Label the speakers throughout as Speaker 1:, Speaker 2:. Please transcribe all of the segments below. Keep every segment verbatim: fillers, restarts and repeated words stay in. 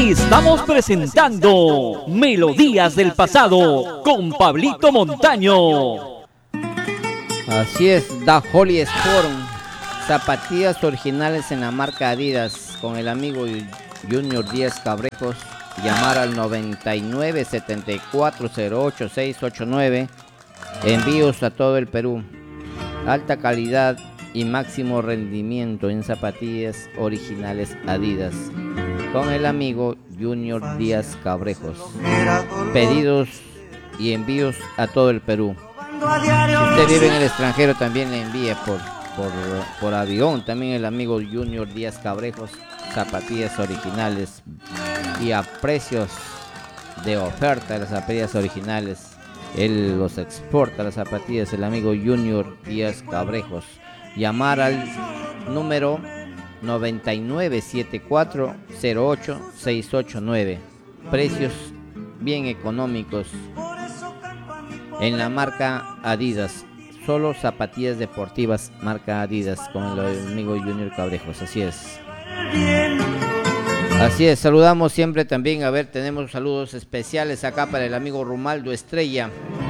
Speaker 1: Estamos presentando Melodías del Pasado con Pablito Montaño.
Speaker 2: Así es, Da Holy Sport, zapatillas originales en la marca Adidas, con el amigo Junior Díaz Cabrejos. Llamar al noventa y nueve, setenta y cuatro, cero ocho, seis ocho nueve. Envíos a todo el Perú. Alta calidad y máximo rendimiento en zapatillas originales Adidas, con el amigo Junior Díaz Cabrejos. Pedidos y envíos a todo el Perú. Si usted vive en el extranjero, también le envíe por, por, por avión. También el amigo Junior Díaz Cabrejos. Zapatillas originales y a precios de oferta de las zapatillas originales. Él los exporta, las zapatillas, el amigo Junior Díaz Cabrejos. Llamar al número noventa y nueve, setenta y cuatro, cero ocho, seis ocho nueve. Precios bien económicos en la marca Adidas. Solo zapatillas deportivas marca Adidas, con el amigo Junior Cabrejos. Así es. Así es, saludamos siempre también. A ver, tenemos saludos especiales acá para el amigo Romaldo Estrella.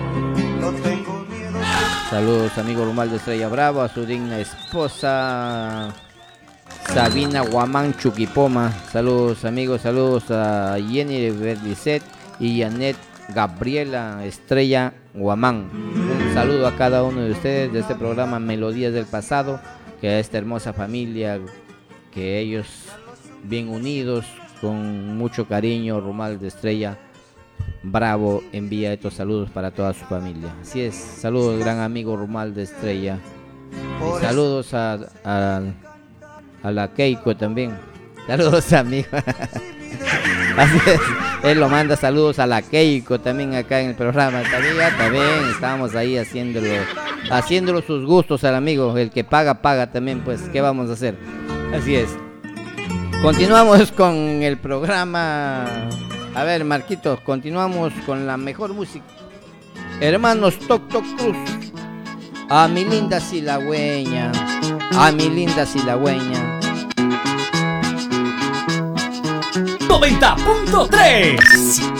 Speaker 2: Saludos, amigo Romaldo Estrella Bravo, a su digna esposa Sabina Guamán Chuquipoma. Saludos, amigos, saludos a Jenny Berlicet y Janet Gabriela Estrella Guamán. Un saludo a cada uno de ustedes de este programa Melodías del Pasado, que a esta hermosa familia, que ellos bien unidos, con mucho cariño, Romaldo Estrella Bravo envía estos saludos para toda su familia. Así es, saludos, gran amigo Romaldo Estrella. Y saludos a, a, a la Keiko también. Saludos, amigo. Así es, él lo manda saludos a la Keiko también acá en el programa. También, ya también estamos ahí haciéndolo, haciéndolo sus gustos al amigo. El que paga, paga también, pues, ¿qué vamos a hacer? Así es. Continuamos con el programa. A ver, Marquitos, continuamos con la mejor música. Hermanos Toc Toc Cruz. A mi linda silagüeña, a mi linda silagüeña.
Speaker 1: noventa punto tres